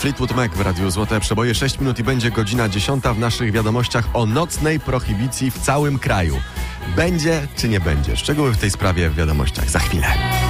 Fleetwood Mac w Radiu Złote Przeboje. 6 minut i będzie godzina 10 w naszych wiadomościach o nocnej prohibicji w całym kraju. Będzie czy nie będzie? Szczegóły w tej sprawie w wiadomościach za chwilę.